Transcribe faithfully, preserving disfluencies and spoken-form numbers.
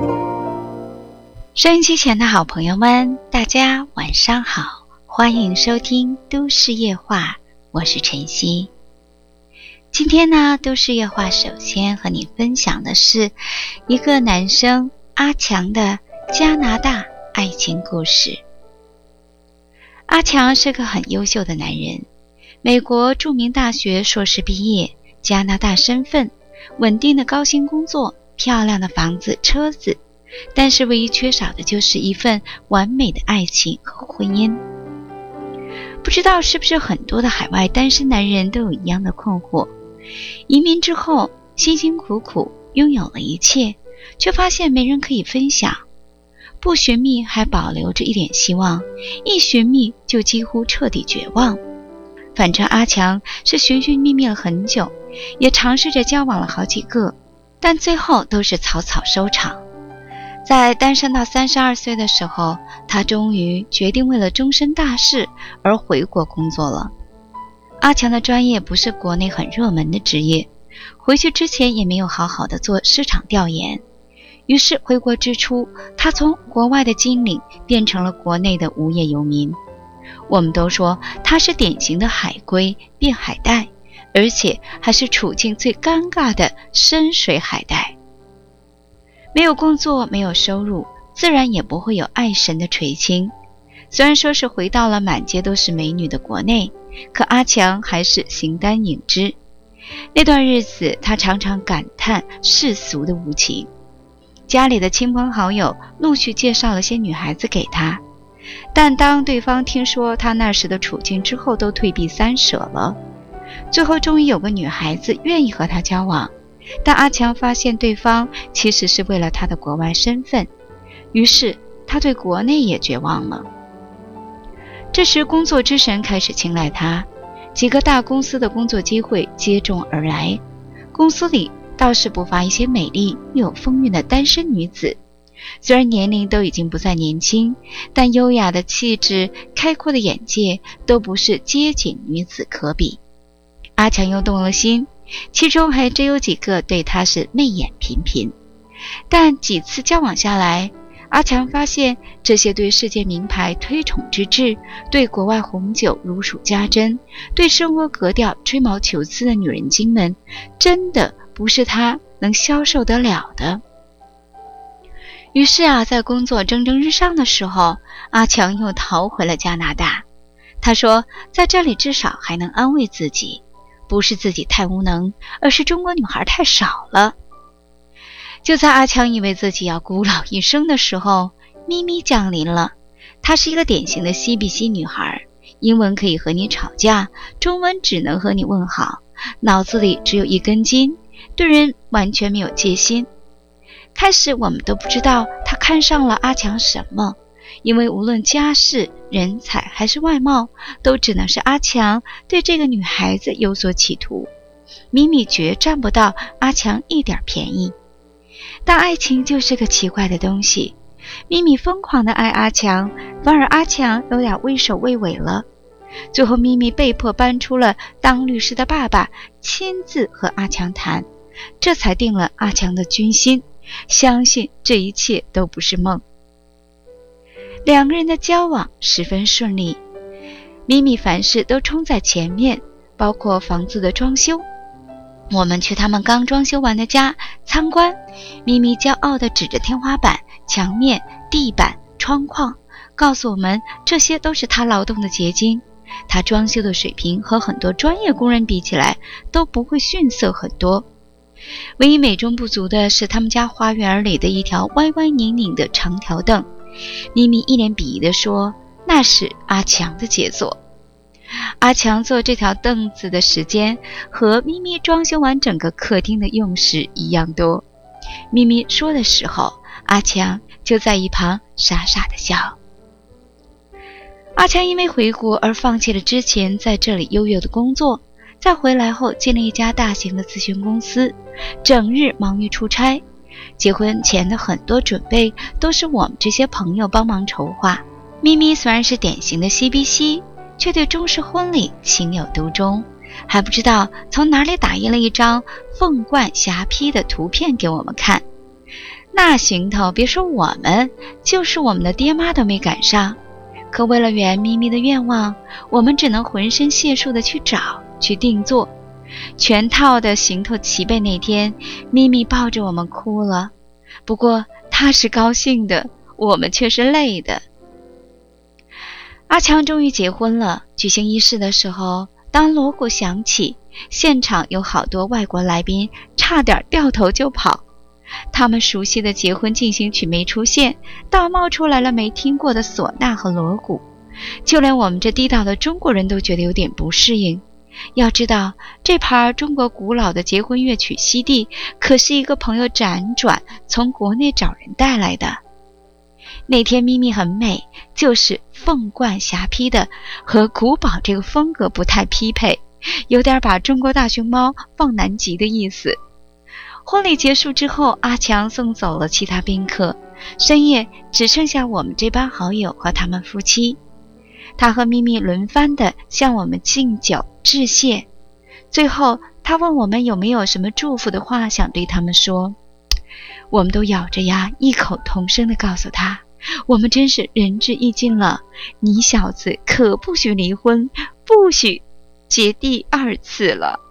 收音机前的好朋友们，大家晚上好，欢迎收听都市夜话，我是晨曦。今天呢，都市夜话首先和你分享的是一个男生阿强的加拿大爱情故事。阿强是个很优秀的男人，美国著名大学硕士毕业，加拿大身份，稳定的高薪工作，漂亮的房子车子，但是唯一缺少的就是一份完美的爱情和婚姻。不知道是不是很多的海外单身男人都有一样的困惑，移民之后辛辛苦苦拥有了一切，却发现没人可以分享，不寻觅还保留着一点希望，一寻觅就几乎彻底绝望。反正阿强是寻寻觅觅了很久，也尝试着交往了好几个，但最后都是草草收场。在单身到三十二岁的时候，他终于决定为了终身大事而回国工作了。阿强的专业不是国内很热门的职业，回去之前也没有好好的做市场调研，于是回国之初，他从国外的精灵变成了国内的无业游民。我们都说他是典型的海归变海带，而且还是处境最尴尬的深水海带。没有工作，没有收入，自然也不会有爱神的垂青。虽然说是回到了满街都是美女的国内，可阿强还是形单影只。那段日子，他常常感叹世俗的无情。家里的亲朋好友陆续介绍了些女孩子给他，但当对方听说他那时的处境之后，都退避三舍了。最后终于有个女孩子愿意和他交往，但阿强发现对方其实是为了他的国外身份，于是他对国内也绝望了。这时工作之神开始青睐他，几个大公司的工作机会接踵而来，公司里倒是不乏一些美丽又有风韵的单身女子，虽然年龄都已经不再年轻，但优雅的气质、开阔的眼界都不是街景女子可比。阿强又动了心，其中还真有几个对他是媚眼频频，但几次交往下来，阿强发现这些对世界名牌推崇之至，对国外红酒如数家珍，对生活格调吹毛求疵的女人精们，真的不是他能消受得了的。于是啊，在工作蒸蒸日上的时候，阿强又逃回了加拿大。他说，在这里至少还能安慰自己，不是自己太无能，而是中国女孩太少了。就在阿强以为自己要孤老一生的时候，咪咪降临了。她是一个典型的 C B C 女孩，英文可以和你吵架，中文只能和你问好，脑子里只有一根筋，对人完全没有戒心。开始我们都不知道她看上了阿强什么，因为无论家世、人才还是外貌，都只能是阿强对这个女孩子有所企图。咪咪绝占不到阿强一点便宜。但爱情就是个奇怪的东西，咪咪疯狂地爱阿强，反而阿强有点畏首畏尾了。最后咪咪被迫搬出了当律师的爸爸，亲自和阿强谈，这才定了阿强的军心，相信这一切都不是梦。两个人的交往十分顺利，咪咪凡事都冲在前面，包括房子的装修。我们去他们刚装修完的家参观，咪咪骄傲地指着天花板、墙面、地板、窗框，告诉我们这些都是他劳动的结晶。他装修的水平和很多专业工人比起来都不会逊色很多。唯一美中不足的是他们家花园里的一条歪歪拧拧的长条凳，咪咪一脸鄙夷地说，那是阿强的杰作。阿强坐这条凳子的时间和咪咪装修完整个客厅的用时一样多。咪咪说的时候，阿强就在一旁傻傻的笑。阿强因为回国而放弃了之前在这里悠悠的工作，在回来后进了一家大型的咨询公司，整日忙于出差。结婚前的很多准备都是我们这些朋友帮忙筹划。咪咪虽然是典型的 C B C， 却对中式婚礼情有独钟，还不知道从哪里打印了一张凤冠霞帔的图片给我们看。 那行头别说我们，就是我们的爹妈都没赶上。可为了圆咪咪的愿望，我们只能浑身解数的去找，去定做。全套的行头齐备那天，咪咪抱着我们哭了。不过她是高兴的，我们却是累的。阿强终于结婚了，举行仪式的时候，当锣鼓响起，现场有好多外国来宾差点掉头就跑。他们熟悉的结婚进行曲没出现，倒冒出来了没听过的唢呐和锣鼓，就连我们这地道的中国人都觉得有点不适应。要知道，这盘中国古老的结婚乐曲《西地》可是一个朋友辗转从国内找人带来的。那天咪咪很美，就是凤冠霞帔的，和古堡这个风格不太匹配，有点把中国大熊猫放南极的意思。婚礼结束之后，阿强送走了其他宾客，深夜只剩下我们这班好友和他们夫妻。他和咪咪轮番的向我们敬酒致谢，最后他问我们有没有什么祝福的话想对他们说。我们都咬着牙异口同声地告诉他，我们真是仁至义尽了，你小子可不许离婚，不许结第二次了。